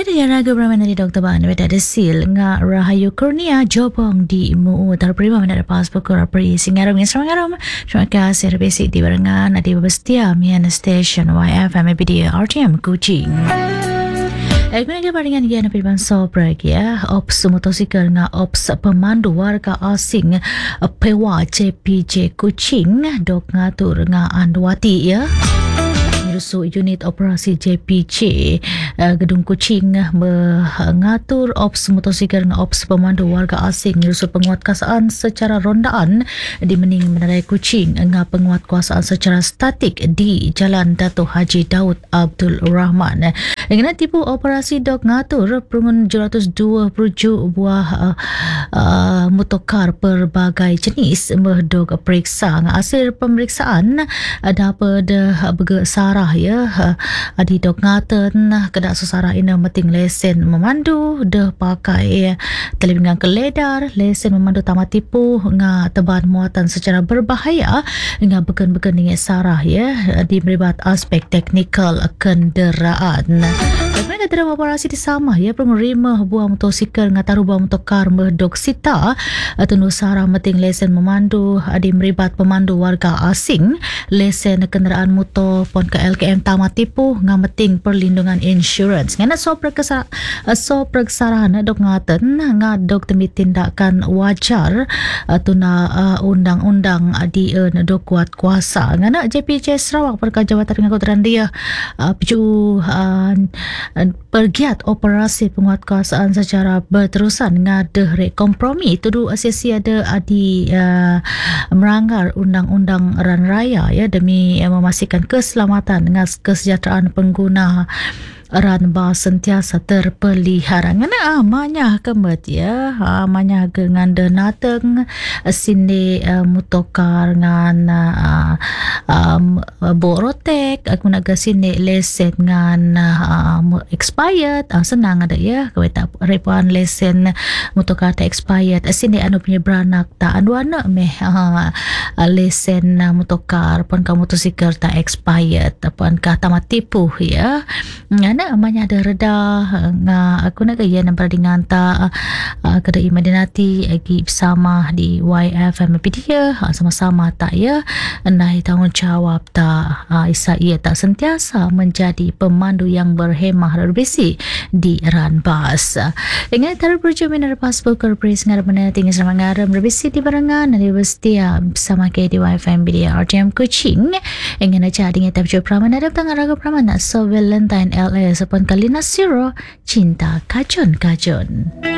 dia raga beraman dari Dr. Baan Beda Desil nga Rahayu Kurnia Jobong di Muu Terprima Menara Pas Pukul Apri Singaram yang semangaram. Terima kasih basic di barengan di Bestia Mian Station YFM BD RTM Kuching. Guna keparingan gian pilban sobrek ya ops motosikal nga ops pemandu warga asing pewa CPJ Kuching dok ngatur nga Andwati ya. Merusu unit operasi JPJ Gedung Kuching mengatur ops motosikal dengan ops pemandu warga asing merusu penguatkuasaan secara rondaan di Mening Menerai Kuching dengan penguatkuasaan secara statik di Jalan Dato' Haji Daud Abdul Rahman. Dengan tipu operasi dok ngatur perungun 720 buah motokar berbagai jenis merdok periksa. Hasil pemeriksaan dapat bergesarah ya di dok ngaten kena susara ina meting lesen memandu dah pakai telefon keledar lesen memandu tamat tipu nga teban muatan secara berbahaya nga beken-beken dengan sarah ya di melibat aspek teknikal kenderaan. Mereka dalam operasi di sama ya penerima buah motosikal nga taruh buah motokar merdok sita atau nusara meting lesen memandu di melibat pemandu warga asing lesen kenderaan motor pon ke LKM tamat tipu nga meting perlindungan insurans ngana so preksarahan dok ngaten nga dok demi tindakan wajar tuna undang-undang di dok kuat kuasa ngana JPJ Sarawak Perkajawatan Pengangkutan dia picu pergiat operasi penguatkuasaan secara berterusan ngade kompromi tudu asesi ada di melanggar undang-undang ran raya ya demi memastikan keselamatan dengan kesejahteraan pengguna ranba sentiasa terpelihara ngana amanya kemet ya amanya dengan denateng sini motokar ngan borotek aku nak sini lesen ngan expired senang ada ya kawita repuan lesen motokar tak expired sini anu punya beranak tak anu anak meh lesen motokar pon ka motosikal tak expired pon ka tamat tipu ya ngana amanya ada reda nga aku nak gaya nampak dengan ta kedai Madinati lagi bersama di YFM dia sama-sama tak ya naik tanggungjawab tak isa ia tak sentiasa menjadi pemandu yang berhemah bersih di Ranbas. Ingat taruh berjumpa dengan Ranbas Bukar Pres ngarap mana tinggal sama ngarap bersih di barengan dari Bestia bersama ke di YFM dia RTM Kuching. Ingat aja dengan tapjo praman ada tangan raga praman so Valentine LA sepan kali Nasiro cinta kajun-kajun.